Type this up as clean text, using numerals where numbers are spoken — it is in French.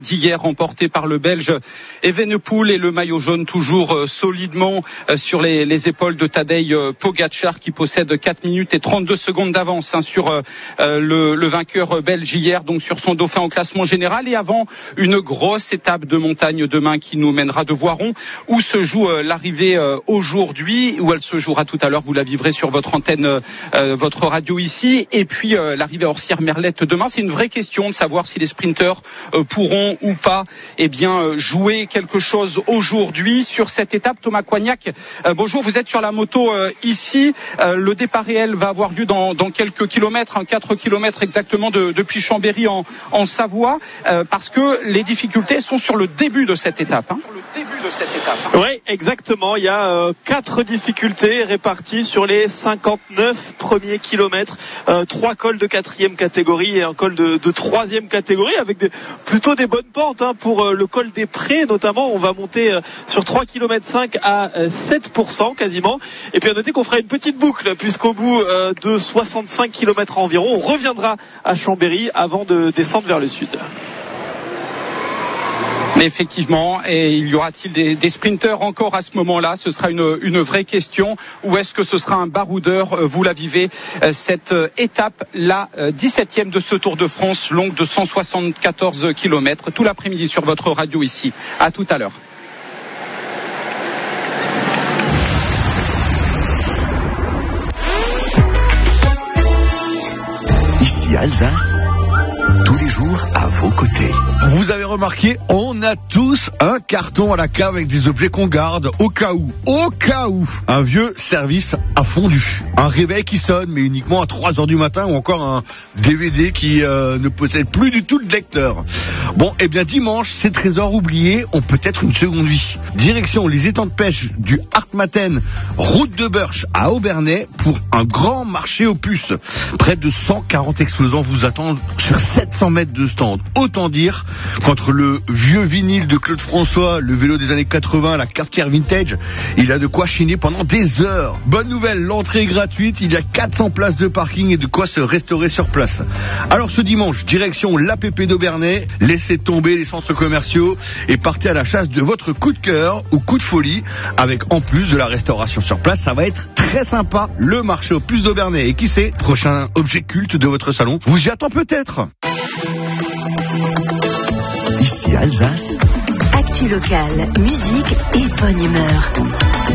d'hier remporté par le Belge Evenepoel et le maillot jaune toujours solidement sur les épaules de Tadej Pogačar qui possède 4 minutes et 32 secondes d'avance sur le vainqueur belge hier, donc sur son dauphin au classement général. Et avant une grosse étape de montagne demain qui nous mènera de Voiron où se joue l'arrivée aujourd'hui, où elle se jouera tout à l'heure, vous la vivrez sur votre antenne, votre radio ici. Et puis l'arrivée à Orsières-Merlette demain, c'est une vraie question de savoir si les sprinteurs pourront ou pas jouer quelque chose aujourd'hui sur cette étape. Thomas Coignac, bonjour, vous êtes sur la moto ici. Le départ réel va avoir lieu dans quelques kilomètres, 4 kilomètres exactement depuis Chambéry en Savoie, parce que les difficultés sont sur le début de cette étape. Oui, exactement. Il y a 4 difficultés réparties sur les 59 premiers kilomètres. 3 cols de 4e catégorie et un col de 3e catégorie avec plutôt des bonnes pentes pour le col des Prés notamment. On va monter sur 3 km 5 à 7% quasiment. Et puis à noter qu'on fera une petite boucle puisqu'au bout de 65 km environ, on reviendra à Chambéry avant de descendre vers le sud. Mais effectivement, et il y aura-t-il des sprinteurs encore à ce moment-là? Ce sera une vraie question. Ou est-ce que ce sera un baroudeur? Vous la vivez, cette étape, la 17e de ce Tour de France, longue de 174 km, tout l'après-midi sur votre radio ici. À tout à l'heure. Ici Alsace, tous les jours à vos côtés. Vous avez remarqué, on a tous un carton à la cave avec des objets qu'on garde au cas où. Un vieux service a fondu. Un réveil qui sonne, mais uniquement à 3h du matin, ou encore un DVD qui ne possède plus du tout de lecteur. Bon, eh bien dimanche, ces trésors oubliés ont peut-être une seconde vie. Direction les étangs de pêche du Hartmaten, route de Burch à Aubernais, pour un grand marché aux puces. Près de 140 exposants vous attendent sur 700 mètres de stand. Autant dire qu'entre le vieux vinyle de Claude François, le vélo des années 80, la cafetière vintage, il a de quoi chiner pendant des heures. Bonne nouvelle, l'entrée est gratuite, il y a 400 places de parking et de quoi se restaurer sur place. Alors ce dimanche, direction l'APP d'Aubernais, laissez tomber les centres commerciaux et partez à la chasse de votre coup de cœur ou coup de folie, avec en plus de la restauration sur place. Ça va être très sympa, le marché aux puces d'Aubernais. Et qui sait, prochain objet culte de votre salon, vous y attend peut-être. Ici Alsace, actu locale, musique et bonne humeur.